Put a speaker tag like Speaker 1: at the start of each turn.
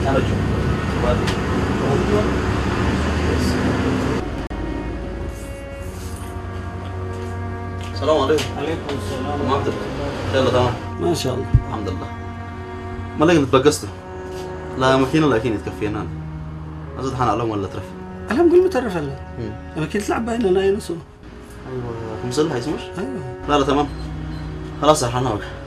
Speaker 1: انا اشوف السلام عليكم.
Speaker 2: عليكم السلام.
Speaker 1: ما عبد يلا تمام
Speaker 2: ما شاء الله.
Speaker 1: الحمد لله. ما لقيت نتبقسته لا ماكينه لكن يتكفينا انا ازود حنا عليهم ولا ترف
Speaker 2: الحمد لله متعرف الله. انا كنت لعب بيننا انا ينسو.
Speaker 1: ايوه مسلح اسمش
Speaker 2: ايوه
Speaker 1: لا تمام خلاص رحنا بك